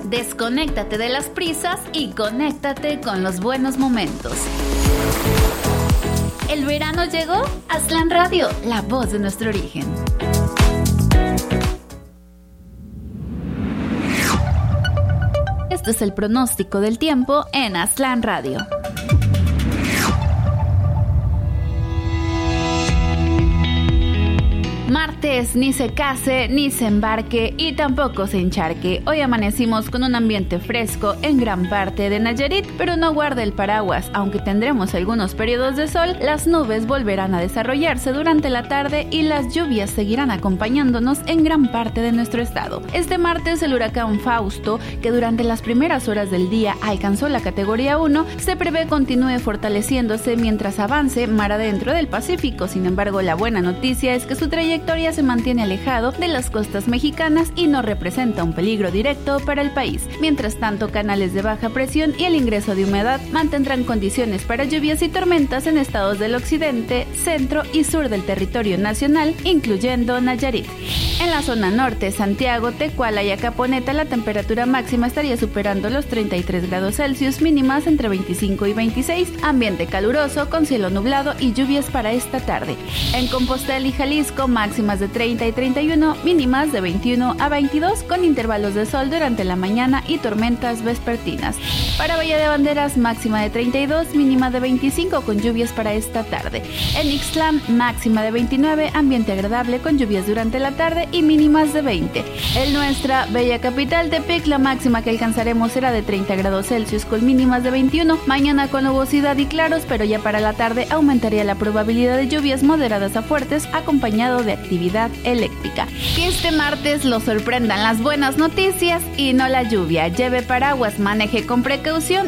Desconéctate de las prisas y conéctate con los buenos momentos. ¿El verano llegó? Aztlán Radio, la voz de nuestro origen. Este es el pronóstico del tiempo en Aztlán Radio. Martes, ni se case, ni se embarque y tampoco se encharque. Hoy amanecimos con un ambiente fresco en gran parte de Nayarit, pero no guarde el paraguas. Aunque tendremos algunos periodos de sol, las nubes volverán a desarrollarse durante la tarde y las lluvias seguirán acompañándonos en gran parte de nuestro estado. Este martes el huracán Fausto, que durante las primeras horas del día alcanzó la categoría 1, se prevé continúe fortaleciéndose mientras avance mar adentro del Pacífico. Sin embargo, la buena noticia es que su trayectoria se mantiene alejado de las costas mexicanas y no representa un peligro directo para el país. Mientras tanto, canales de baja presión y el ingreso de humedad mantendrán condiciones para lluvias y tormentas en estados del occidente, centro y sur del territorio nacional, incluyendo Nayarit. En la zona norte, Santiago, Tecuala y Acaponeta, la temperatura máxima estaría superando los 33 grados Celsius, mínimas entre 25 y 26, ambiente caluroso con cielo nublado y lluvias para esta tarde. En Compostela y Jalisco, máximas de 30 y 31, mínimas de 21 a 22, con intervalos de sol durante la mañana y tormentas vespertinas. Para Bahía de Banderas, máxima de 32, mínima de 25, con lluvias para esta tarde. En Ixtlán, máxima de 29, ambiente agradable con lluvias durante la tarde y mínimas de 20. En nuestra bella capital, Tepic, la máxima que alcanzaremos será de 30 grados Celsius con mínimas de 21. Mañana con nubosidad y claros, pero ya para la tarde aumentaría la probabilidad de lluvias moderadas a fuertes acompañado de actividad eléctrica. Que este martes lo sorprendan las buenas noticias y no la lluvia. Lleve paraguas, maneje con precaución